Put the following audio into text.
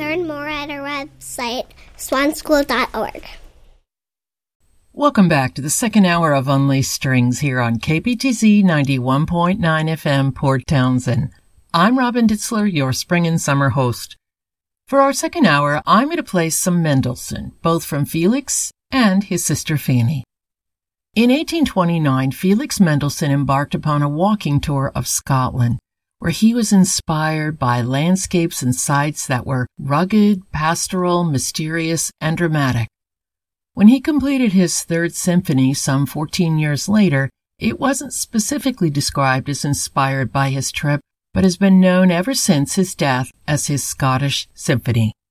Learn more at our website, swanschool.org. Welcome back to the second hour of Unleashed Strings here on KPTZ 91.9 FM, Port Townsend. I'm Robin Ditzler, your spring and summer host. For our second hour, I'm going to play some Mendelssohn, both from Felix and his sister Fanny. In 1829, Felix Mendelssohn embarked upon a walking tour of Scotland, where he was inspired by landscapes and sights that were rugged, pastoral, mysterious, and dramatic. When he completed his Third Symphony some 14 years later, it wasn't specifically described as inspired by his trip, but has been known ever since his death as his Scottish Symphony.